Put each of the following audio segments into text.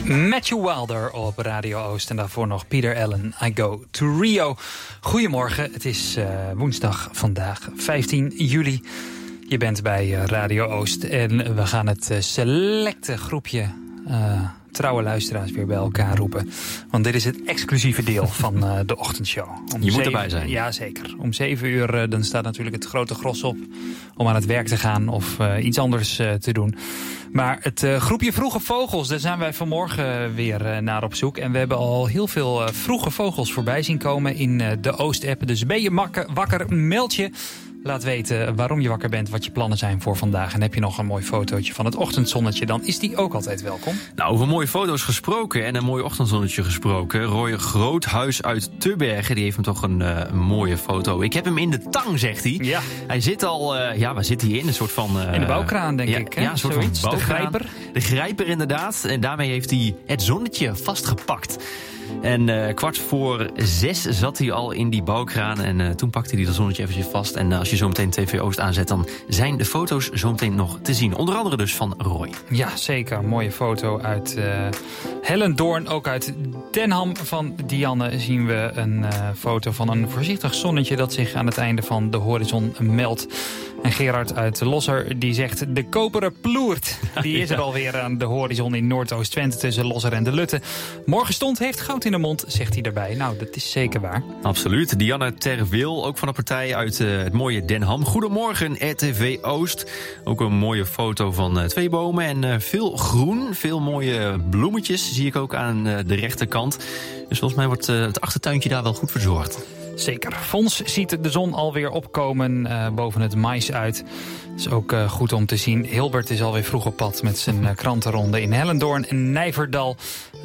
Matthew Wilder op Radio Oost en daarvoor nog Peter Allen, I Go to Rio. Goedemorgen, het is woensdag vandaag, 15 juli. Je bent bij Radio Oost en we gaan het selecte groepje trouwe luisteraars weer bij elkaar roepen. Want dit is het exclusieve deel van de ochtendshow. Je moet erbij zijn. Ja, zeker. Om 7 uur dan staat natuurlijk het grote gros op om aan het werk te gaan of iets anders te doen. Maar het groepje Vroege Vogels, daar zijn wij vanmorgen weer naar op zoek. En we hebben al heel veel vroege vogels voorbij zien komen in de Oost-app. Dus ben je wakker, meld je. Laat weten waarom je wakker bent, wat je plannen zijn voor vandaag. En heb je nog een mooi fotootje van het ochtendzonnetje, dan is die ook altijd welkom. Nou, over mooie foto's gesproken en een mooi ochtendzonnetje gesproken. Roy Groothuis uit Tubbergen, die heeft hem toch een mooie foto. Ik heb hem in de tang, zegt hij. Ja. Hij zit al, waar zit hij in? Een soort van... in de bouwkraan, denk ik. Hè? Ja, een soort zoiets. van bouwkraan. De grijper. De grijper, inderdaad. En daarmee heeft hij het zonnetje vastgepakt. En 5:15 zat hij al in die bouwkraan. En toen pakte hij dat zonnetje eventjes vast. En als je zo meteen TV Oost aanzet, dan zijn de foto's zo meteen nog te zien. Onder andere dus van Roy. Ja, zeker. Een mooie foto uit Hellendoorn. Ook uit Den Ham van Dianne zien we een foto van een voorzichtig zonnetje dat zich aan het einde van de horizon meldt. En Gerard uit Losser die zegt de koperen ploert. Die is er alweer aan de horizon in Noordoost-Twente tussen Losser en de Lutte. Morgenstond heeft goud in de mond, zegt hij erbij. Nou, dat is zeker waar. Absoluut. Dianne Terwil, ook van de partij uit het mooie Den Ham. Goedemorgen, RTV Oost. Ook een mooie foto van 2 bomen en veel groen. Veel mooie bloemetjes zie ik ook aan de rechterkant. Dus volgens mij wordt het achtertuintje daar wel goed verzorgd. Zeker. Fons ziet de zon alweer opkomen boven het mais uit. Dat is ook goed om te zien. Hilbert is alweer vroeg op pad met zijn krantenronde in Hellendoorn. En Nijverdal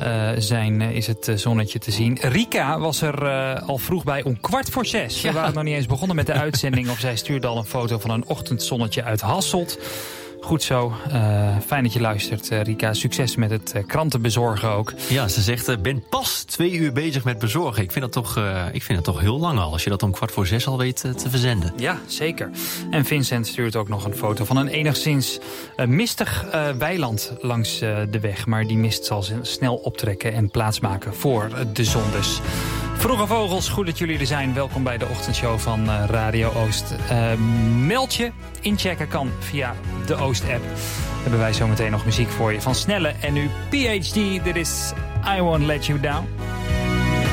is het zonnetje te zien. Rika was er al vroeg bij om 5:15. We waren nog niet eens begonnen met de uitzending. Of zij stuurde al een foto van een ochtendzonnetje uit Hasselt. Goed zo. Fijn dat je luistert, Rika. Succes met het kranten bezorgen ook. Ja, ze zegt, ben pas 2 uur bezig met bezorgen. Ik vind dat toch heel lang al, als je dat om 5:15 al weet te verzenden. Ja, zeker. En Vincent stuurt ook nog een foto van een enigszins mistig weiland langs de weg. Maar die mist zal snel optrekken en plaatsmaken voor de zon dus. Vroege Vogels, goed dat jullie er zijn. Welkom bij de ochtendshow van Radio Oost. Meld je, inchecken kan via de Oost-app. Hebben wij zometeen nog muziek voor je van Snelle en nu PhD. Dit is I Won't Let You Down.